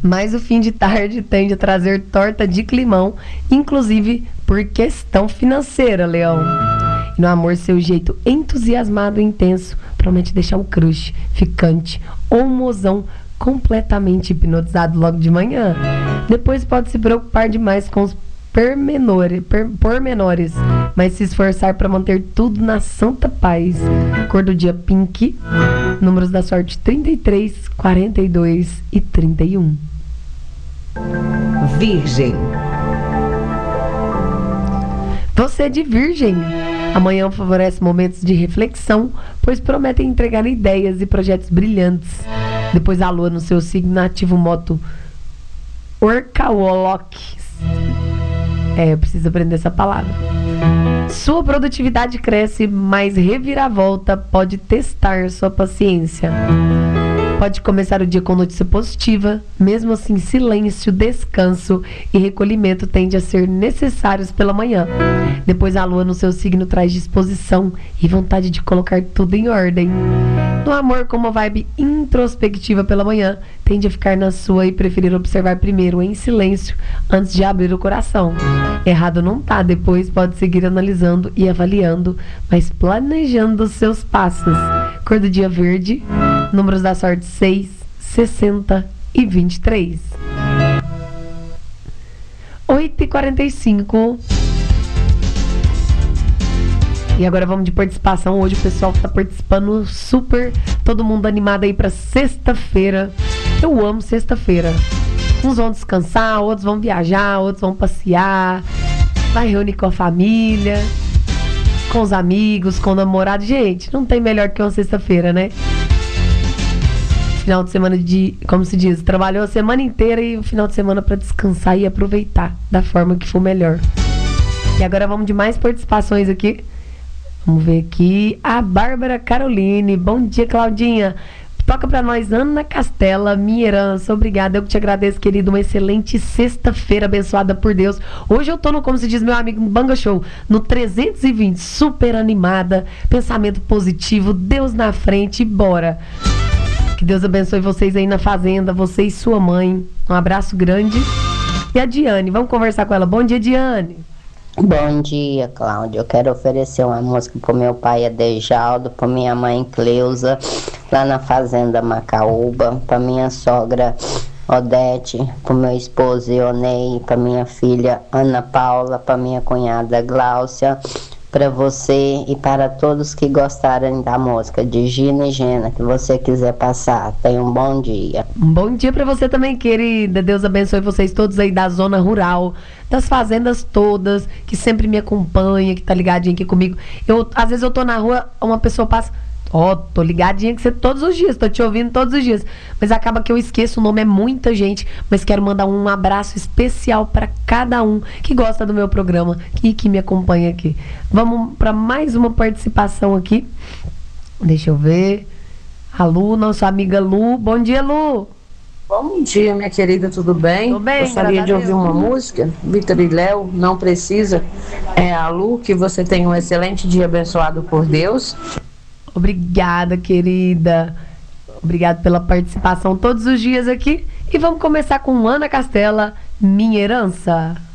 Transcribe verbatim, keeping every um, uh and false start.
Mas o fim de tarde tende a trazer torta de climão, inclusive por questão financeira, Leão. E no amor, seu jeito entusiasmado e intenso promete deixar o crush, ficante ou mozão completamente hipnotizado logo de manhã. Depois pode se preocupar demais com os pormenores, per, pormenores, mas se esforçar para manter tudo na santa paz. Cor do dia pink, números da sorte trinta e três, quarenta e dois e trinta e um. Virgem. Você é de Virgem. Amanhã favorece momentos de reflexão, pois prometem entregar ideias e projetos brilhantes. Depois a lua no seu signo ativa o moto Orcawolok. É, eu preciso aprender essa palavra. Sua produtividade cresce, mas reviravolta pode testar sua paciência. Pode começar o dia com notícia positiva, mesmo assim silêncio, descanso e recolhimento tendem a ser necessários pela manhã. Depois a lua no seu signo traz disposição e vontade de colocar tudo em ordem. No amor, com uma vibe introspectiva pela manhã, tende a ficar na sua e preferir observar primeiro em silêncio antes de abrir o coração. Errado não tá, depois pode seguir analisando e avaliando, mas planejando os seus passos. Cor do dia verde, números da sorte seis, sessenta e vinte e três. oito e quarenta e cinco. E agora vamos de participação. Hoje o pessoal tá participando super, todo mundo animado aí pra sexta-feira. Eu amo sexta-feira. Uns vão descansar, outros vão viajar, outros vão passear, vai reunir com a família, com os amigos, com o namorado. Gente, não tem melhor que uma sexta-feira, né? Final de semana de, como se diz, trabalhou a semana inteira e o final de semana para descansar e aproveitar da forma que for melhor. E agora vamos de mais participações aqui. Vamos ver aqui. A Bárbara Caroline. Bom dia, Claudinha. Toca pra nós, Ana Castela, minha herança. Obrigada, eu que te agradeço, querido. Uma excelente sexta-feira, abençoada por Deus. Hoje eu tô no, como se diz meu amigo, no Banga Show, no trezentos e vinte, super animada, pensamento positivo, Deus na frente e bora. Que Deus abençoe vocês aí na fazenda, você e sua mãe. Um abraço grande. E a Diane, vamos conversar com ela. Bom dia, Diane. Bom dia, Cláudia. Eu quero oferecer uma música pro meu pai Adejaldo, pra minha mãe Cleusa, lá na fazenda Macaúba, pra minha sogra Odete, pro meu esposo Ionei, pra minha filha Ana Paula, pra minha cunhada Gláucia, para você e para todos que gostarem da música de Gina e Gena, que você quiser passar. Tenha um bom dia. Um bom dia para você também, querida. Deus abençoe vocês todos aí da zona rural, das fazendas todas, que sempre me acompanha, que tá ligadinho aqui comigo. Eu, às vezes eu tô na rua, uma pessoa passa, ó, oh, tô ligadinha que você todos os dias, tô te ouvindo todos os dias. Mas acaba que eu esqueço, o nome é muita gente, mas quero mandar um abraço especial para cada um que gosta do meu programa e que me acompanha aqui. Vamos para mais uma participação aqui. Deixa eu ver. A Lu, nossa amiga Lu. Bom dia, Lu. Bom dia, minha querida, tudo bem? Tudo bem, gostaria de ouvir uma música, Vitor e Léo, Não Precisa. É a Lu, que você tenha um excelente dia abençoado por Deus. Obrigada, querida. Obrigada pela participação todos os dias aqui. E vamos começar com Ana Castela, Minha Herança.